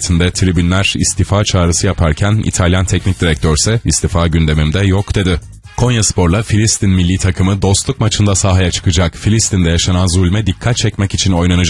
Cumhuriyeti'nde tribünler istifa çağrısı yaparken İtalyan teknik direktör ise istifa gündemimde yok dedi. Konyaspor'la Filistin milli takımı dostluk maçında sahaya çıkacak. Filistin'de yaşanan zulme dikkat çekmek için oynanacak